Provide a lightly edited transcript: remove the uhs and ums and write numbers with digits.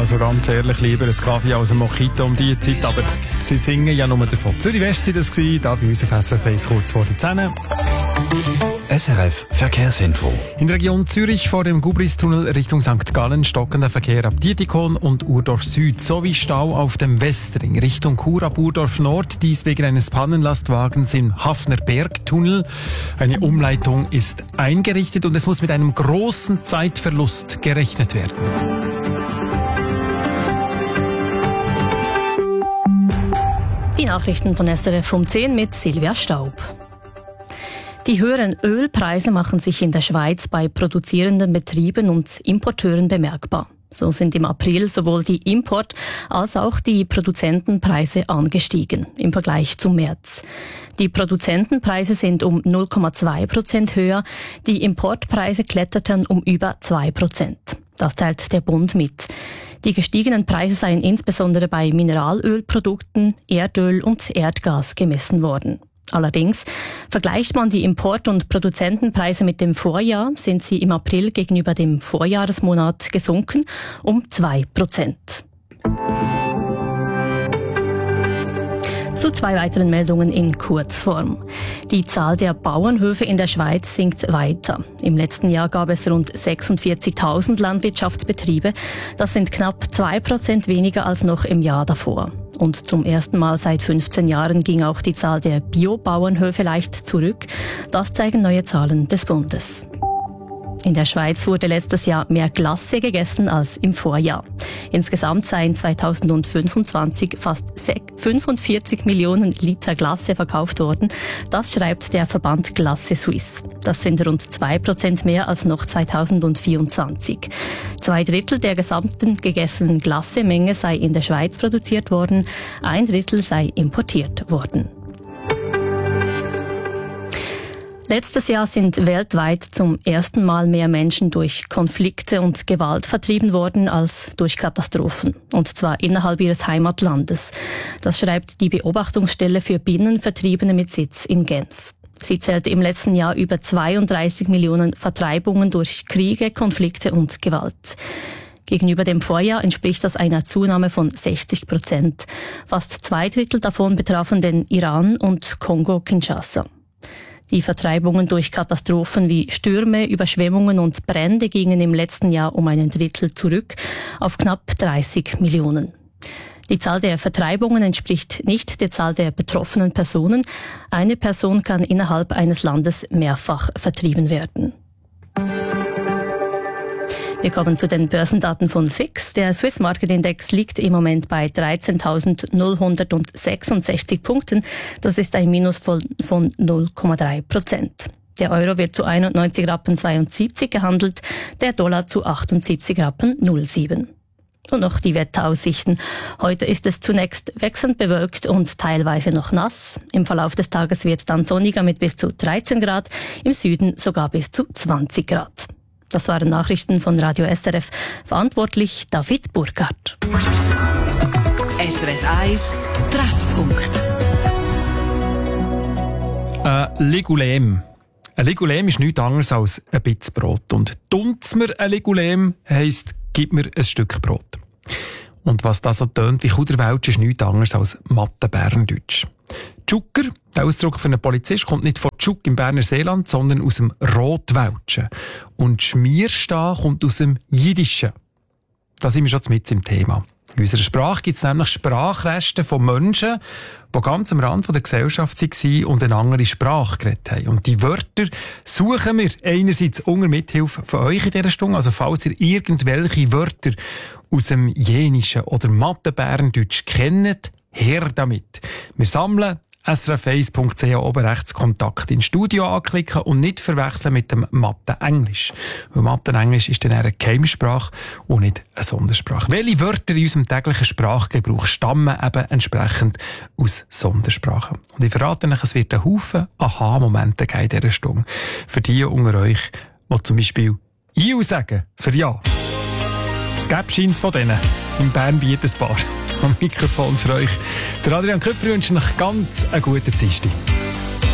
Also ganz ehrlich, lieber ein Kaffee als ein Mojito um diese Zeit, aber sie singen ja nur davon. Zürich West war das, da bei uns auf SRF 1 kurz vor der 10. SRF Verkehrsinfo. In der Region Zürich vor dem Gubristunnel Richtung St. Gallen stockender Verkehr ab Dietikon und Urdorf Süd sowie Stau auf dem Westring Richtung Chur ab Urdorf Nord, dies wegen eines Pannenlastwagens im Hafner Bergtunnel. Eine Umleitung ist eingerichtet und es muss mit einem großen Zeitverlust gerechnet werden. Die Nachrichten von SRF um 10 mit Silvia Staub. Die höheren Ölpreise machen sich in der Schweiz bei produzierenden Betrieben und Importeuren bemerkbar. So sind im April sowohl die Import- als auch die Produzentenpreise angestiegen im Vergleich zum März. Die Produzentenpreise sind um 0,2% höher, die Importpreise kletterten um über 2%. Das teilt der Bund mit. Die gestiegenen Preise seien insbesondere bei Mineralölprodukten, Erdöl und Erdgas gemessen worden. Allerdings, vergleicht man die Import- und Produzentenpreise mit dem Vorjahr, sind sie im April gegenüber dem Vorjahresmonat gesunken um 2%. Zu zwei weiteren Meldungen in Kurzform. Die Zahl der Bauernhöfe in der Schweiz sinkt weiter. Im letzten Jahr gab es rund 46.000 Landwirtschaftsbetriebe. Das sind knapp 2% weniger als noch im Jahr davor. Und zum ersten Mal seit 15 Jahren ging auch die Zahl der Bio-Bauernhöfe leicht zurück. Das zeigen neue Zahlen des Bundes. In der Schweiz wurde letztes Jahr mehr Glasse gegessen als im Vorjahr. Insgesamt seien 2025 fast 45 Millionen Liter Glasse verkauft worden. Das schreibt der Verband Glasse Suisse. Das sind rund 2% mehr als noch 2024. 2/3 der gesamten gegessenen Glassemenge sei in der Schweiz produziert worden, 1/3 sei importiert worden. Letztes Jahr sind weltweit zum ersten Mal mehr Menschen durch Konflikte und Gewalt vertrieben worden als durch Katastrophen. Und zwar innerhalb ihres Heimatlandes. Das schreibt die Beobachtungsstelle für Binnenvertriebene mit Sitz in Genf. Sie zählte im letzten Jahr über 32 Millionen Vertreibungen durch Kriege, Konflikte und Gewalt. Gegenüber dem Vorjahr entspricht das einer Zunahme von 60%. Fast 2/3 davon betrafen den Iran und Kongo-Kinshasa. Die Vertreibungen durch Katastrophen wie Stürme, Überschwemmungen und Brände gingen im letzten Jahr um 1/3 zurück auf knapp 30 Millionen. Die Zahl der Vertreibungen entspricht nicht der Zahl der betroffenen Personen. Eine Person kann innerhalb eines Landes mehrfach vertrieben werden. Wir kommen zu den Börsendaten von SIX. Der Swiss Market Index liegt im Moment bei 13.066 Punkten. Das ist ein Minus von 0,3%. Der Euro wird zu 91,72 Rappen gehandelt, der Dollar zu 78,07 Rappen. Und noch die Wetteraussichten. Heute ist es zunächst wechselnd bewölkt und teilweise noch nass. Im Verlauf des Tages wird es dann sonniger mit bis zu 13 Grad, im Süden sogar bis zu 20 Grad. Das waren Nachrichten von Radio SRF. Verantwortlich David Burkhardt. SRF 1 Treffpunkt. Legulem. Ein Legulem ist nichts anderes als ein Bitz Brot. Und «Tunz mir ein Legulem» heisst «Gib mir ein Stück Brot». Und was das so tönt wie Kuderwelsch, ist nichts anderes als matte Berndeutsch. Tschucker, der Ausdruck für einen Polizist, kommt nicht von Tschuk im Berner Seeland, sondern aus dem Rotwelschen. Und Schmierstah kommt aus dem Jiddischen. Da sind wir schon mitten im Thema. In unserer Sprache gibt es nämlich Sprachreste von Menschen, die ganz am Rand der Gesellschaft waren und eine andere Sprache geredet haben. Und die Wörter suchen wir einerseits unter Mithilfe von euch in dieser Stunde. Also falls ihr irgendwelche Wörter aus dem Jenischen oder Mathe-Berndeutsch kennt, her damit. Wir sammeln srf1.ch oben rechts Kontakt ins Studio anklicken und nicht verwechseln mit dem Mathe-Englisch. Weil Mathe-Englisch ist dann eine Geheimsprache und nicht eine Sondersprache. Welche Wörter in unserem täglichen Sprachgebrauch stammen eben entsprechend aus Sondersprachen? Und ich verrate euch, es wird einen Haufen Aha-Momente geben in dieser Stunde. Für die unter euch, die zum Beispiel «Iu» sagen, für «Ja». Es gäbe scheint's von denen. Im Bern bietet es Bar. Am Mikrofon für euch. Der Adrian Köpfer wünscht noch ganz einen guten Dienstag.